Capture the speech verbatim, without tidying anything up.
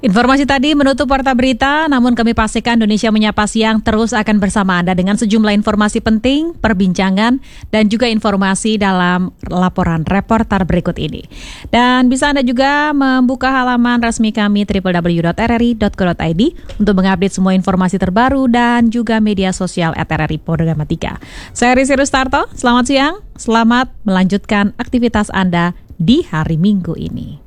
Informasi tadi menutup Warta Berita, namun kami pastikan Indonesia Menyapa Siang terus akan bersama Anda dengan sejumlah informasi penting, perbincangan, dan juga informasi dalam laporan reporter berikut ini. Dan bisa Anda juga membuka halaman resmi kami w w w dot r r i dot co dot i d untuk mengupdate semua informasi terbaru dan juga media sosial at R R I Programatika. Saya Risi Rustarto, selamat siang, selamat melanjutkan aktivitas Anda di hari Minggu ini.